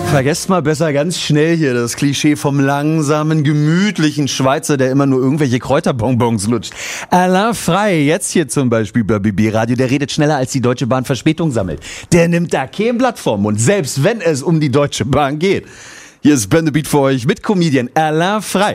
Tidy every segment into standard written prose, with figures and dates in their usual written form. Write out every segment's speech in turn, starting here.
Vergesst mal besser ganz schnell hier das Klischee vom langsamen, gemütlichen Schweizer, der immer nur irgendwelche Kräuterbonbons lutscht. Alain Frey, jetzt hier zum Beispiel bei BB Radio, der redet schneller, als die Deutsche Bahn Verspätung sammelt. Der nimmt da kein Blatt vom Mund, selbst wenn es um die Deutsche Bahn geht. Hier ist Ben the Beat für euch mit Comedian Alain Frey.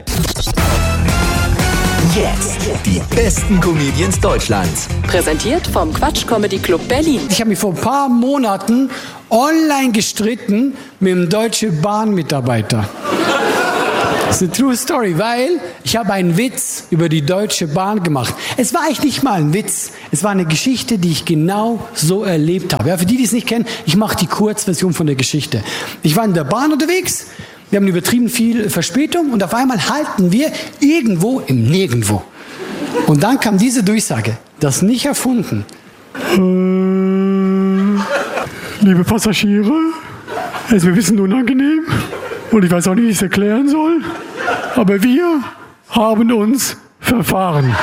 Jetzt die besten Comedians Deutschlands. Präsentiert vom Quatsch Comedy Club Berlin. Ich habe mich vor ein paar Monaten online gestritten mit einem Deutschen Bahn-Mitarbeiter. Das ist eine true story, weil ich habe einen Witz über die Deutsche Bahn gemacht. Es war eigentlich nicht mal ein Witz, es war eine Geschichte, die ich genau so erlebt habe. Ja, für die es nicht kennen, ich mache die Kurzversion von der Geschichte. Ich war in der Bahn unterwegs, wir haben übertrieben viel Verspätung und auf einmal halten wir irgendwo im Nirgendwo. Und dann kam diese Durchsage, das nicht erfunden. Liebe Passagiere, es ist mir ein bisschen unangenehm und ich weiß auch nicht, wie ich es erklären soll, aber wir haben uns verfahren.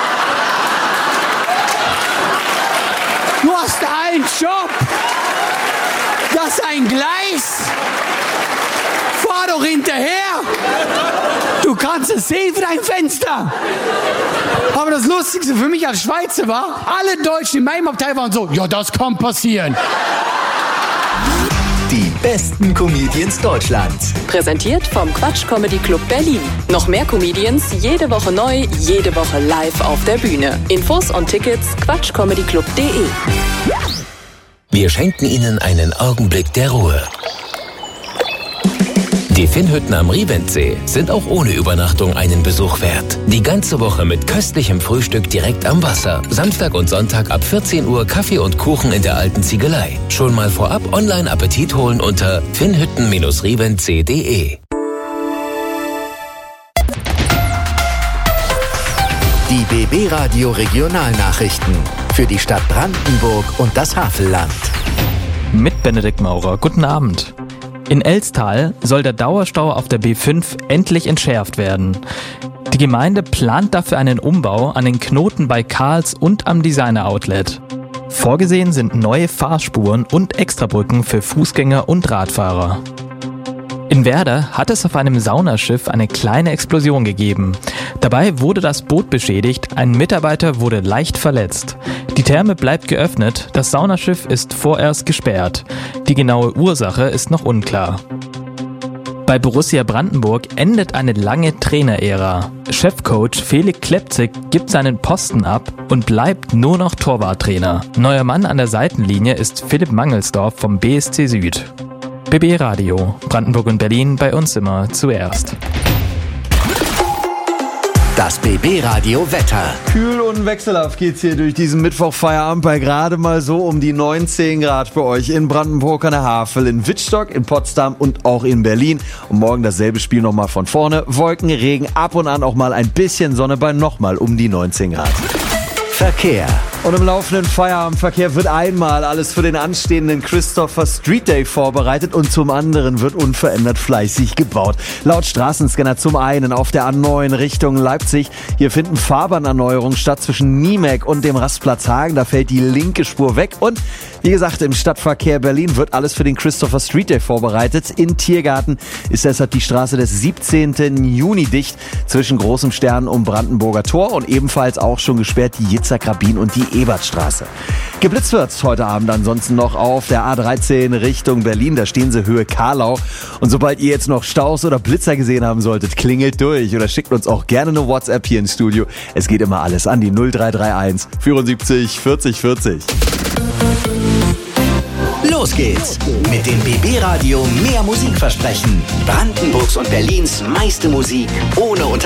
Du hast einen Job, das ist ein Gleis. Fahr doch hinterher. Du kannst es sehen für dein Fenster. Aber das Lustigste für mich als Schweizer war, alle Deutschen in meinem Abteil waren so, ja, das kann passieren. Die besten Comedians Deutschlands. Präsentiert vom Quatsch Comedy Club Berlin. Noch mehr Comedians, jede Woche neu, jede Woche live auf der Bühne. Infos und Tickets quatschcomedyclub.de. Wir schenken Ihnen einen Augenblick der Ruhe. Die Finnhütten am Riventsee sind auch ohne Übernachtung einen Besuch wert. Die ganze Woche mit köstlichem Frühstück direkt am Wasser. Samstag und Sonntag ab 14 Uhr Kaffee und Kuchen in der alten Ziegelei. Schon mal vorab online Appetit holen unter finnhütten-riventsee.de. Die BB Radio Regionalnachrichten für die Stadt Brandenburg und das Havelland. Mit Benedikt Maurer. Guten Abend. In Elstal soll der Dauerstau auf der B5 endlich entschärft werden. Die Gemeinde plant dafür einen Umbau an den Knoten bei Karls und am Designer Outlet. Vorgesehen sind neue Fahrspuren und Extrabrücken für Fußgänger und Radfahrer. In Werder hat es auf einem Saunaschiff eine kleine Explosion gegeben. Dabei wurde das Boot beschädigt, ein Mitarbeiter wurde leicht verletzt. Die Therme bleibt geöffnet, das Saunaschiff ist vorerst gesperrt. Die genaue Ursache ist noch unklar. Bei Borussia Brandenburg endet eine lange Trainerära. Chefcoach Felix Klepzig gibt seinen Posten ab und bleibt nur noch Torwarttrainer. Neuer Mann an der Seitenlinie ist Philipp Mangelsdorf vom BSC Süd. BB Radio, Brandenburg und Berlin, bei uns immer zuerst. Das BB Radio Wetter. Kühl und wechselhaft geht's hier durch diesen Mittwochfeierabend bei gerade mal so um die 19 Grad bei euch in Brandenburg an der Havel, in Wittstock, in Potsdam und auch in Berlin. Und morgen dasselbe Spiel nochmal von vorne. Wolken, Regen, ab und an auch mal ein bisschen Sonne bei nochmal um die 19 Grad. Verkehr. Und im laufenden Feierabendverkehr wird einmal alles für den anstehenden Christopher Street Day vorbereitet und zum anderen wird unverändert fleißig gebaut. Laut Straßenscanner zum einen auf der A9 Richtung Leipzig. Hier finden Fahrbahnerneuerungen statt zwischen Niemek und dem Rastplatz Hagen. Da fällt die linke Spur weg und wie gesagt, im Stadtverkehr Berlin wird alles für den Christopher Street Day vorbereitet. In Tiergarten ist deshalb die Straße des 17. Juni dicht zwischen Großem Stern und Brandenburger Tor und ebenfalls auch schon gesperrt die Yitzhak-Rabin und die Ebertstraße. Geblitzt wird's heute Abend ansonsten noch auf der A13 Richtung Berlin. Da stehen sie Höhe Karlau. Und sobald ihr jetzt noch Staus oder Blitzer gesehen haben solltet, klingelt durch oder schickt uns auch gerne eine WhatsApp hier ins Studio. Es geht immer alles an die 0331 74 40 40. Los geht's mit dem BB Radio Mehr Musikversprechen. Brandenburgs und Berlins meiste Musik ohne